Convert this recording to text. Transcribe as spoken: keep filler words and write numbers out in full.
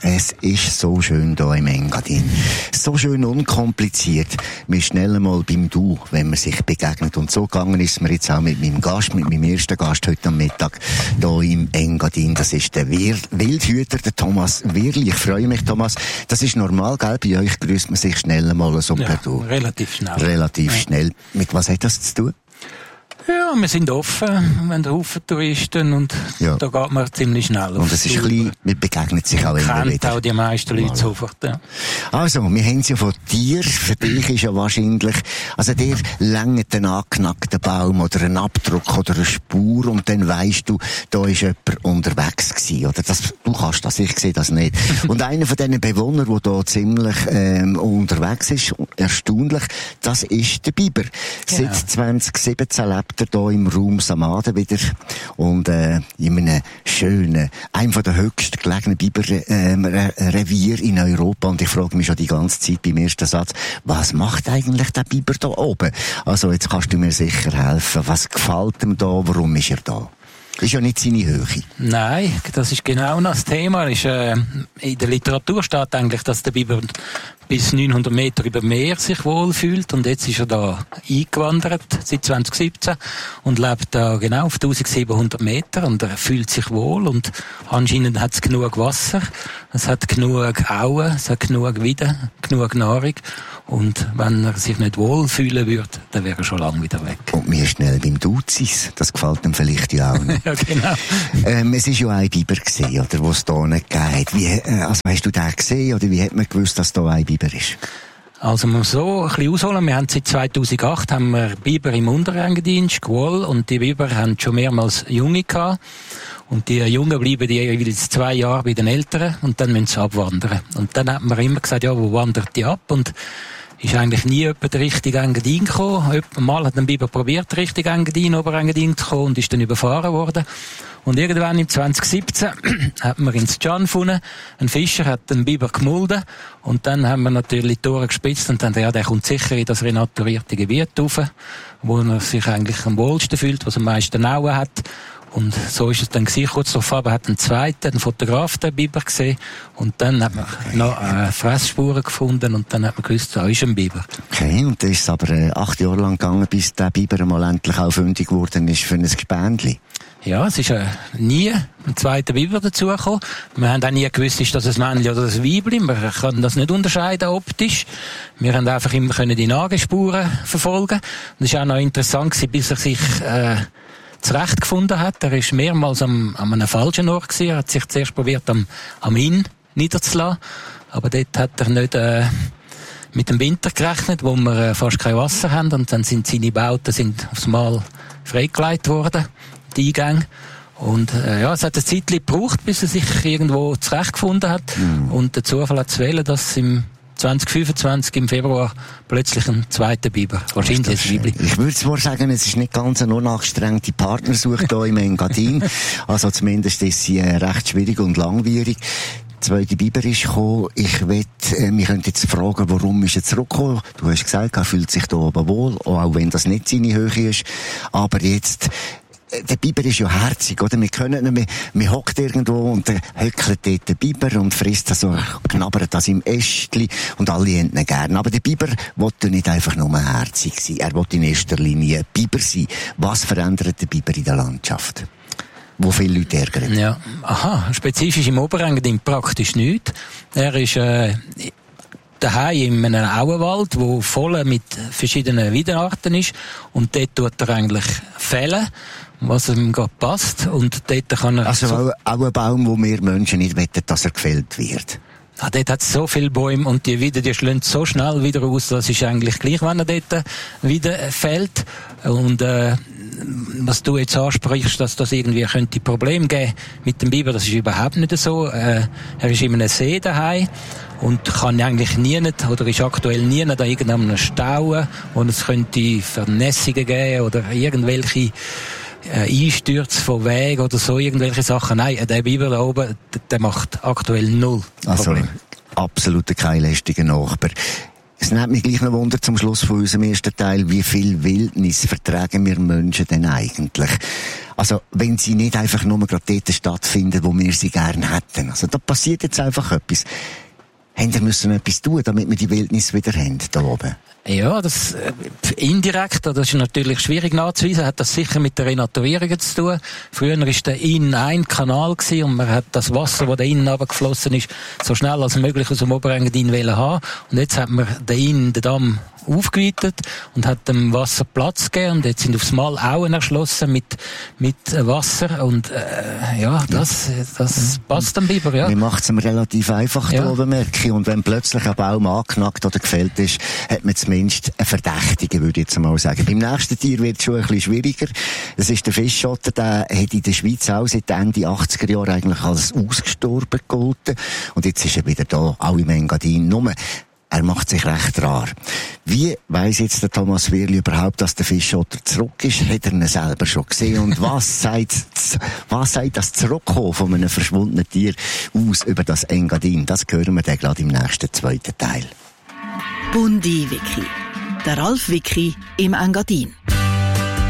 Es ist so schön hier im Engadin. So schön unkompliziert. Wir sind schnell mal beim Du, wenn man sich begegnet. Und so gegangen ist mir jetzt auch mit meinem Gast, mit meinem ersten Gast heute am Mittag hier im Engadin. Das ist der Wildhüter, der Thomas Wierli. Ich freue mich, Thomas. Das ist normal, gell? Bei euch grüßt man sich schnell mal so ja, per Du. Relativ schnell. Relativ ja. schnell. Mit was hat das zu tun? Ja, wir sind offen, wir haben Haufen Touristen und ja. da geht man ziemlich schnell. Und es ist ein bisschen, man begegnet sich auch immer wieder. Man kennt auch die meisten Leute voilà. sofort, ja. Also, wir haben es ja von dir. Für dich ist ja wahrscheinlich, also dir längert ein angeknackter Baum oder ein Abdruck oder eine Spur und dann weisst du, da ist jemand unterwegs gewesen, oder? Das, du kannst das, ich sehe das nicht. Und einer von diesen Bewohnern, der da ziemlich ähm, unterwegs ist, erstaunlich, das ist der Biber. Genau. Seit zwanzig siebzehn lebt er hier im Raum Samaden wieder und äh, in einem schönen, einem von der höchst gelegenen Biberrevier äh, in Europa. Und ich frage mich schon die ganze Zeit beim ersten Satz, was macht eigentlich der Biber da oben? Also jetzt kannst du mir sicher helfen. Was gefällt ihm da? Warum ist er da? Ist ja nicht seine Höhe. Nein, das ist genau das Thema. Ist, äh, in der Literatur steht eigentlich, dass der Biber bis neunhundert Meter über Meer sich wohlfühlt. Und jetzt ist er da eingewandert, seit zwanzig siebzehn, und lebt da genau auf eintausendsiebenhundert Meter. Und er fühlt sich wohl. Und anscheinend hat es genug Wasser, es hat genug Auen, es hat genug Weide, genug Nahrung. Und wenn er sich nicht wohlfühlen würde, dann wäre er schon lange wieder weg. Und mir schnell beim Duzis. Das gefällt ihm vielleicht ja auch nicht. Ja, genau. Ähm, es ist ja ein Biber gesehen, oder, wo es da nicht geht. Wie, äh, also hast du den gesehen, oder wie hat man gewusst, dass da ein Biber ist? Also, man muss so ein bisschen ausholen. Wir haben seit zweitausendacht haben wir Biber im Unterengadin, Squall, und die Biber haben schon mehrmals Junge gehabt. Und die Jungen bleiben die jeweils zwei Jahre bei den Eltern und dann müssen sie abwandern. Und dann hat man immer gesagt, ja, wo wandert die ab? Und ist eigentlich nie jemand richtig Engadin gekommen. Mal hat ein Biber probiert, richtig Engadin, Oberengadin zu kommen und ist dann überfahren worden. Und irgendwann im zwanzig siebzehn hat man ins Can gefunden. Ein Fischer hat den Biber gemulden. Und dann haben wir natürlich die Tore gespitzt und dann, ja, der kommt sicher in das renaturierte Gebiet rauf, wo er sich eigentlich am wohlsten fühlt, was am meisten Auen hat. Und so ist es dann gewesen. Kurz darauf aber hat ein zweiter, ein Fotograf, den Biber gesehen. Und dann hat man noch äh, Fressspuren gefunden und dann hat man gewusst, da ist ein Biber. Okay, und dann ist es aber äh, acht Jahre lang gegangen, bis der Biber mal endlich auch fündig geworden ist für ein Gespendli. Ja, es ist äh, nie ein zweiter Biber dazugekommen. Wir haben auch nie gewusst, ist das ein Männchen oder ein Weibchen. Wir können das nicht unterscheiden optisch. Wir haben einfach immer können die Nagelspuren verfolgen. Und das war auch noch interessant gewesen, bis er sich äh, zurechtgefunden hat. Er ist mehrmals am, an einem falschen Ort gewesen. Er hat sich zuerst probiert, am, am Inn niederzulassen. Aber dort hat er nicht äh, mit dem Winter gerechnet, wo wir äh, fast kein Wasser haben. Und dann sind seine Bauten sind aufs Mal freigelegt worden, die Eingänge. Und äh, ja, es hat eine Zeit gebraucht, bis er sich irgendwo zurechtgefunden hat. Mhm. Und der Zufall hat zu wählen, dass im zwanzig fünfundzwanzig im Februar plötzlich ein zweiter Biber. Wahrscheinlich ein Weibli. Ich würde zwar sagen, es ist nicht ganz eine unangestrengte Partnersuche hier im Engadin. Also zumindest ist sie äh, recht schwierig und langwierig. Der zweite Biber ist gekommen. Ich will, äh, wir können jetzt fragen, warum ist er zurückgekommen? Du hast gesagt, er fühlt sich da oben wohl, auch wenn das nicht seine Höhe ist. Aber jetzt, der Biber ist ja herzig, oder? Wir können nicht, man hockt irgendwo und dann höckelt dort der Biber und frisst das so, knabbert das im Ästli und alle haben ihn gern. Aber der Biber will nicht einfach nur herzig sein. Er will in erster Linie ein Biber sein. Was verändert der Biber in der Landschaft? Wo viele Leute ärgern? Ja, aha, spezifisch im Oberengadin praktisch nichts. Er ist, äh, daheim in einem Auenwald, wo voll mit verschiedenen Weidenarten ist. Und dort tut er eigentlich fällen, was ihm gerade passt. Und dort kann er... Also so auch, auch ein Baum, wo wir Menschen nicht wollen, dass er gefällt wird. Ja, dort hat es so viele Bäume und die Weiden, die schlagen so schnell wieder aus, das ist eigentlich gleich, wenn er dort wieder fällt. Und äh, was du jetzt ansprichst, dass das irgendwie könnte Probleme geben mit dem Biber, das ist überhaupt nicht so. Äh, er ist in einem See daheim und kann eigentlich nie nicht, oder ist aktuell nie nicht an irgendeinem Stauen, wo es könnte Vernässungen geben oder irgendwelche äh, Einstürze von Wegen oder so, irgendwelche Sachen. Nein, der Biber da oben, der, der macht aktuell null also, Probleme. Absolut kein lästiger Nachbar. Es nimmt mich gleich noch Wunder zum Schluss von unserem ersten Teil, wie viel Wildnis vertragen wir Menschen denn eigentlich? Also, wenn sie nicht einfach nur gerade dort stattfinden, wo wir sie gerne hätten. Also, da passiert jetzt einfach etwas. Haben wir müssen etwas tun, damit wir die Wildnis wieder haben, da oben? Ja, das, äh, indirekt, das ist natürlich schwierig nachzuweisen, hat das sicher mit der Renaturierung zu tun. Früher war der Inn ein Kanal gewesen und man hat das Wasser, das da innen runtergeflossen ist, so schnell als möglich aus dem Oberengadin wollen haben. Und jetzt hat man den Inn, den Damm, aufgeweitet und hat dem Wasser Platz gegeben und jetzt sind aufs Mal Auen erschlossen mit, mit Wasser und, äh, ja, das, das passt dem Biber, ja. Mir macht es ihm relativ einfach, ja. Da oben, merke ich. Und wenn plötzlich ein Baum angeknackt oder gefällt ist, hat man zumindest einen Verdächtigen, würde ich jetzt mal sagen. Beim nächsten Tier wird es schon ein bisschen schwieriger. Das ist der Fischotter, der hat in der Schweiz auch seit Ende achtziger Jahre eigentlich als ausgestorben gegolten. Und jetzt ist er wieder da, auch im Engadin. Nur, er macht sich recht rar. Wie weiss jetzt der Thomas Wehrli überhaupt, dass der Fischotter zurück ist? Hat er ihn selber schon gesehen? Und was sagt, was sagt das Zurückkommen von einem verschwundenen Tier aus über das Engadin? Das hören wir dann gerade im nächsten zweiten Teil. Bundi Wiki. Der Ralf Wiki im Engadin.